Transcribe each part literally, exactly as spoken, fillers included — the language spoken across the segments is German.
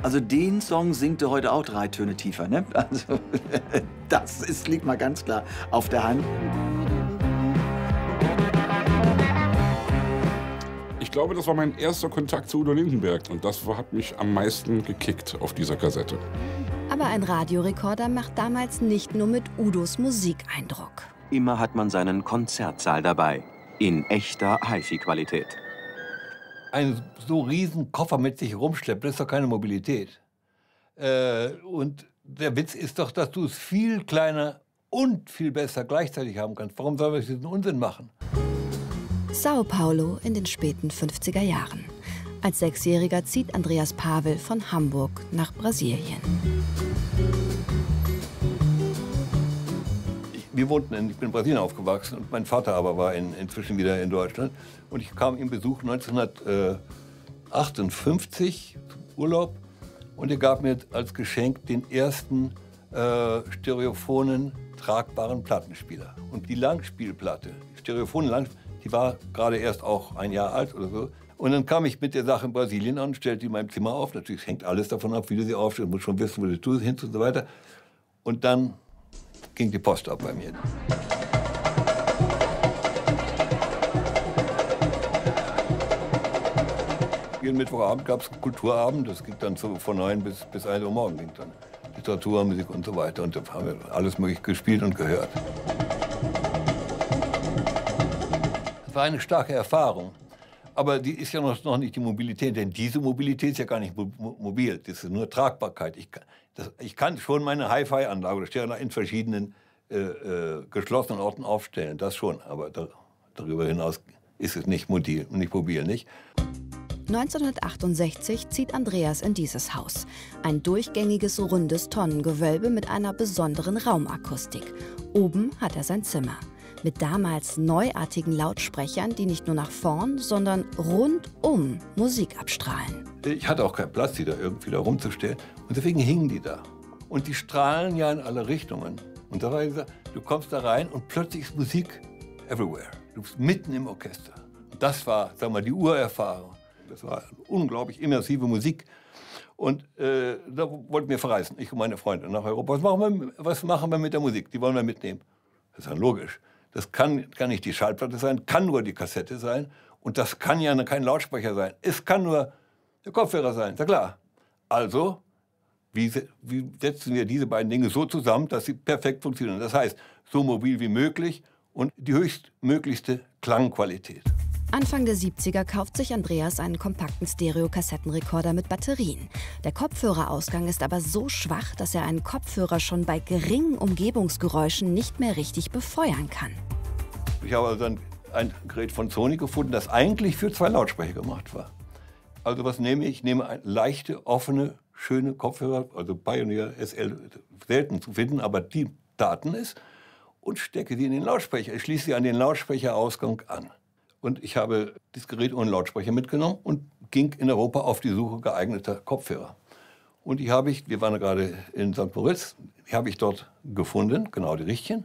Also den Song singt er heute auch drei Töne tiefer, ne? Also das ist, liegt mal ganz klar auf der Hand. Ich glaube, das war mein erster Kontakt zu Udo Lindenberg und das hat mich am meisten gekickt auf dieser Kassette. Aber ein Radiorekorder macht damals nicht nur mit Udos Musik Eindruck. Immer hat man seinen Konzertsaal dabei, in echter HiFi-Qualität. Ein so riesen Koffer mit sich rumschleppen, das ist doch keine Mobilität. Äh, und der Witz ist doch, dass du es viel kleiner und viel besser gleichzeitig haben kannst. Warum sollen wir diesen Unsinn machen? Sao Paulo in den späten fünfziger Jahren. Als Sechsjähriger zieht Andreas Pavel von Hamburg nach Brasilien. Wir wohnten in, ich bin in Brasilien aufgewachsen und mein Vater aber war in, inzwischen wieder in Deutschland. Und ich kam ihm Besuch neunzehnhundertachtundfünfzig zum Urlaub und er gab mir als Geschenk den ersten äh, stereophonen, tragbaren Plattenspieler. Und die Langspielplatte, die stereophone Langspielplatte, die war gerade erst auch ein Jahr alt oder so. Und dann kam ich mit der Sache in Brasilien an, stellte die in meinem Zimmer auf. Natürlich hängt alles davon ab, wie du sie aufstellst. Du musst schon wissen, wo du tust, hin und so weiter. Und dann ging die Post ab bei mir. Jeden Mittwochabend gab es einen Kulturabend. Das ging dann so von neun bis, bis ein Uhr morgens. Ging dann Literatur, Musik und so weiter. Und da haben wir alles mögliche gespielt und gehört. Das war eine starke Erfahrung. Aber die ist ja noch, noch nicht die Mobilität, denn diese Mobilität ist ja gar nicht mo mobil. Das ist nur Tragbarkeit. Ich kann, das, ich kann schon meine Hi-Fi-Anlage oder Stereo in verschiedenen äh, äh, geschlossenen Orten aufstellen. Das schon. Aber da, darüber hinaus ist es nicht mobil, nicht mobil, nicht? neunzehnhundertachtundsechzig zieht Andreas in dieses Haus. Ein durchgängiges, rundes Tonnengewölbe mit einer besonderen Raumakustik. Oben hat er sein Zimmer. Mit damals neuartigen Lautsprechern, die nicht nur nach vorn, sondern rundum Musik abstrahlen. Ich hatte auch keinen Platz, die da irgendwie da rumzustellen. Und deswegen hingen die da. Und die strahlen ja in alle Richtungen. Und da war ich gesagt, du kommst da rein und plötzlich ist Musik everywhere. Du bist mitten im Orchester. Und das war, sag mal, die Urerfahrung. Das war unglaublich immersive Musik. Und äh, da wollten wir verreisen, ich und meine Freunde, nach Europa. Was machen wir, was machen wir mit der Musik? Die wollen wir mitnehmen. Das ist ja logisch. Das kann, kann nicht die Schallplatte sein, kann nur die Kassette sein. Und das kann ja kein Lautsprecher sein. Es kann nur der Kopfhörer sein, ist ja klar. Also, wie, wie setzen wir diese beiden Dinge so zusammen, dass sie perfekt funktionieren? Das heißt, so mobil wie möglich und die höchstmöglichste Klangqualität. Anfang der siebziger kauft sich Andreas einen kompakten Stereo-Kassettenrekorder mit Batterien. Der Kopfhörerausgang ist aber so schwach, dass er einen Kopfhörer schon bei geringen Umgebungsgeräuschen nicht mehr richtig befeuern kann. Ich habe also ein, ein Gerät von Sony gefunden, das eigentlich für zwei Lautsprecher gemacht war. Also was nehme ich? Ich nehme eine leichte, offene, schöne Kopfhörer, also Pioneer S L, selten zu finden, aber die Daten ist, und stecke sie in den Lautsprecher. Ich schließe sie an den Lautsprecherausgang an. Und ich habe das Gerät ohne Lautsprecher mitgenommen und ging in Europa auf die Suche geeigneter Kopfhörer. Und die habe ich, wir waren gerade in Sankt Moritz, die habe ich dort gefunden, genau die richtigen.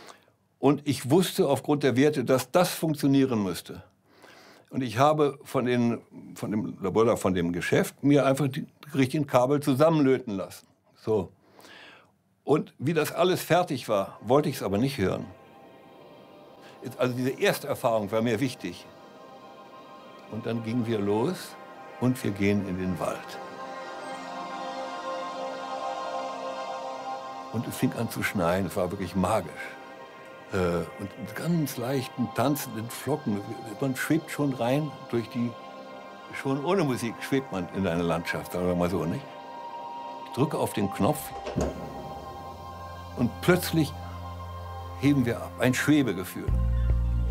Und ich wusste aufgrund der Werte, dass das funktionieren müsste. Und ich habe von, den, von dem Labor, von dem Geschäft mir einfach die richtigen Kabel zusammenlöten lassen. So. Und wie das alles fertig war, wollte ich es aber nicht hören. Also diese erste Erfahrung war mir wichtig. Und dann gingen wir los und wir gehen in den Wald. Und es fing an zu schneien, es war wirklich magisch. Äh, und mit ganz leichten, tanzenden Flocken, man schwebt schon rein durch die, schon ohne Musik schwebt man in eine Landschaft, sagen wir mal so, nicht? Ich drücke auf den Knopf und plötzlich heben wir ab, ein Schwebegefühl.